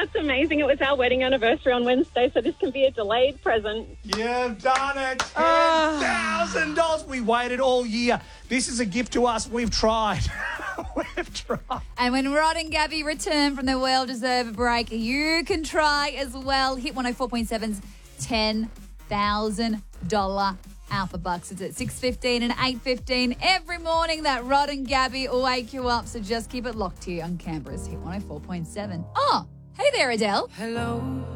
That's amazing. It was our wedding anniversary on Wednesday, so this can be a delayed present. You've done it. $10,000. We waited all year. This is a gift to us. We've tried. We've tried. And when Rod and Gabby return from their well-deserved break, you can try as well. Hit 104.7's $10,000 Alpha Bucks. It's at 6:15 and 8:15 every morning that Rod and Gabby will wake you up. So just keep it locked here on Canberra's Hit 104.7. Oh, hey there, Adele. Hello.